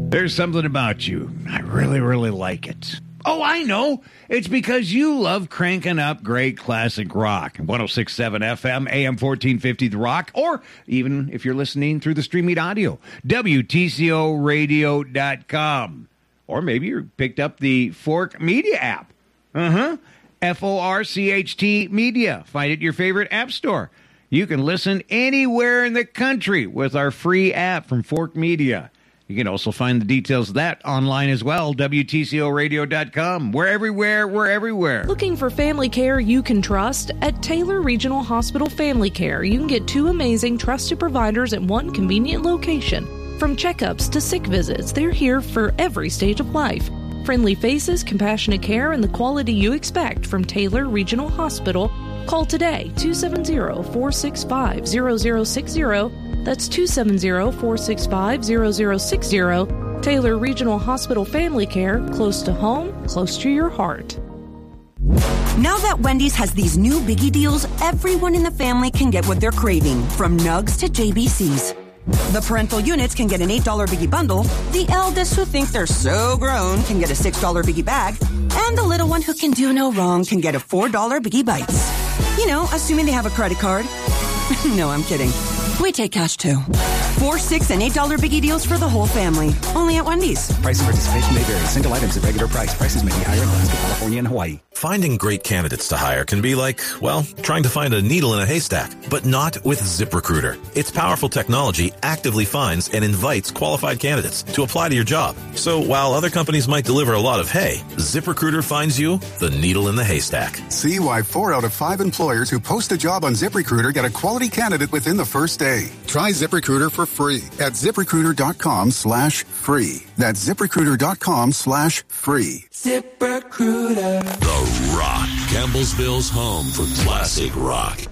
There's something about you. I really, really like it. Oh, I know. It's because you love cranking up great classic rock. 106.7 FM, AM 1450 The Rock, or even if you're listening through the streaming audio, WTCOradio.com. Or maybe you picked up the Fork Media app. FORCHT Media. Find it in your favorite app store. You can listen anywhere in the country with our free app from Fork Media. You can also find the details of that online as well, WTCOradio.com. We're everywhere, we're everywhere. Looking for family care you can trust? At Taylor Regional Hospital Family Care, you can get 2 amazing trusted providers at one convenient location. From checkups to sick visits, they're here for every stage of life. Friendly faces, compassionate care, and the quality you expect from Taylor Regional Hospital. Call today, 270-465-0060. That's 270-465-0060. Taylor Regional Hospital Family Care, close to home, close to your heart. Now that Wendy's has these new biggie deals, everyone in the family can get what they're craving, from nugs to JBCs. The parental units can get an $8 biggie bundle, the eldest who think they're so grown can get a $6 biggie bag, and the little one who can do no wrong can get a $4 biggie bites. You know, assuming they have a credit card. No, I'm kidding. We take cash too. $4, $6, and $8 biggie deals for the whole family. Only at Wendy's. Price and participation may vary. Single items at regular price. Prices may be higher in Alaska, California, and Hawaii. Finding great candidates to hire can be like, well, trying to find a needle in a haystack, but not with ZipRecruiter. Its powerful technology actively finds and invites qualified candidates to apply to your job. So while other companies might deliver a lot of hay, ZipRecruiter finds you the needle in the haystack. See why 4 out of 5 employers who post a job on ZipRecruiter get a quality candidate within the first day. Try ZipRecruiter for free at ZipRecruiter.com/free. That's ZipRecruiter.com/free. ZipRecruiter. The Rock, Campbellsville's home for classic rock.